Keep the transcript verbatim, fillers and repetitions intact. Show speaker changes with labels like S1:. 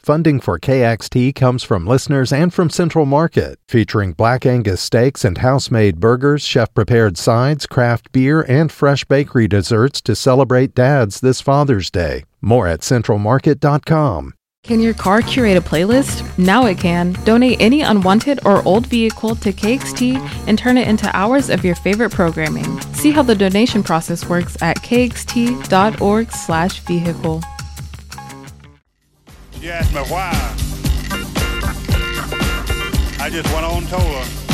S1: Funding for K X T comes from listeners and from Central Market, featuring Black Angus steaks and house-made burgers, chef-prepared sides, craft beer, and fresh bakery desserts to celebrate dads this Father's Day. More at central market dot com.
S2: Can your car curate a playlist? Now it can. Donate any unwanted or old vehicle to K X T and turn it into hours of your favorite programming. See how the donation process works at kxt.org slash vehicle.
S3: You asked me why. I just went on and told her.